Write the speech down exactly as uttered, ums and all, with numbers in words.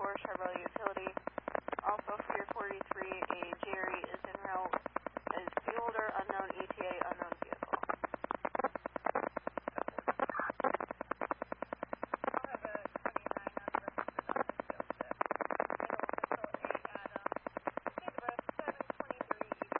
four Chevrolet Utility. Also for your forty-three, a Jerry is en route. Is the older unknown